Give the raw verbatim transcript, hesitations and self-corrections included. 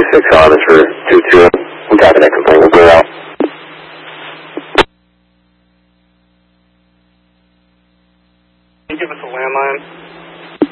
six on is for two two. I'm tapping that complaint. We'll go out. Can you give us a landline?